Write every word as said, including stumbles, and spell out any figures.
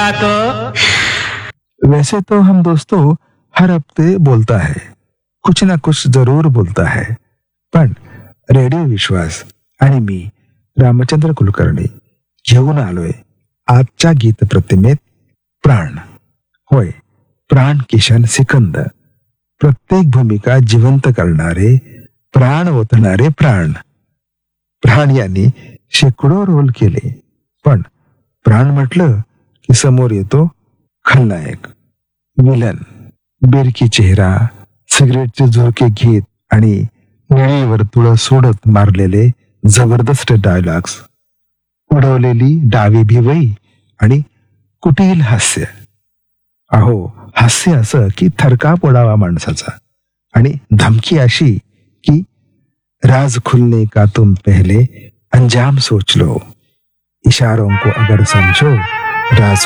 होगा तो। वैसे तो हम दोस्तों हर हफ्ते बोलता है, कुछ ना कुछ जरूर बोलता है, पण रेडिओ विश्वास आणि मी रामचंद्र कुलकर्णी घेऊन आलोय आजच्या गीत प्रतिमेत प्राण. होय, प्राण किशन सिकंद. प्रत्येक भूमिका जिवंत करणारे, प्राण ओतणारे प्राण. प्राण यांनी शेकडो रोल केले, पण प्राण म्हटलं की समोर येतो खलनायक, विलन, बेरकी चेहरा, सिगरेटचे झोके घेत आणि निळी वर्तुळ सोडत मारलेले जबरदस्त डायलॉग्स, उडवलेली डावी भिवई आणि कुटील हास्य. अहो, हास्य असं की थरकाप उडावा माणसाचा, आणि धमकी अशी की राज खुलने का तुम पहले अंजाम सोच लो, इशारों को अगर समझो राज